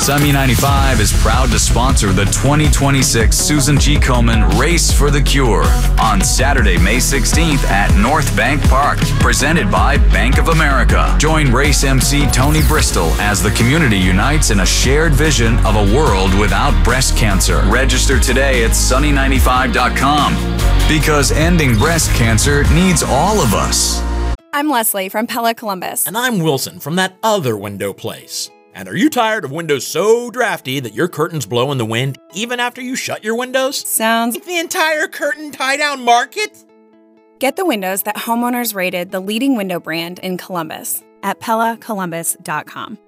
Sunny 95 is proud to sponsor the 2026 Susan G. Komen Race for the Cure on Saturday, May 16th at North Bank Park, presented by Bank of America. Join race MC Tony Bristol as the community unites in a shared vision of a world without breast cancer. Register today at sunny95.com because ending breast cancer needs all of us. I'm Leslie from Pella Columbus. And I'm Wilson from that other window place. And are you tired of windows so drafty that your curtains blow in the wind even after you shut your windows? Sounds like the entire curtain tie-down market? Get the windows that homeowners rated the leading window brand in Columbus at PellaColumbus.com.